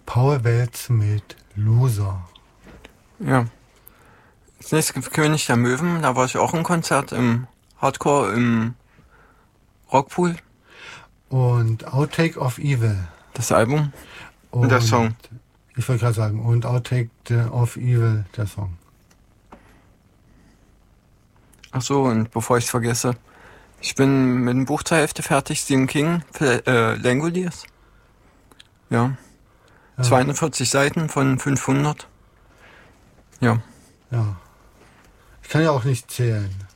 Power Ballads mit Loser. Ja. Das nächste König der Möwen, da war ich auch im Konzert im Hardcore im Rockpool. Und Outtake of Evil. Das Album und der Song. Ich wollte gerade sagen, und Outtake of Evil, der Song. Ach so, und bevor ich es vergesse, ich bin mit dem Buch zur Hälfte fertig, Stephen King, Langoliers. Ja. 42 Seiten von 500. Ja. Ja. Ich kann ja auch nicht zählen.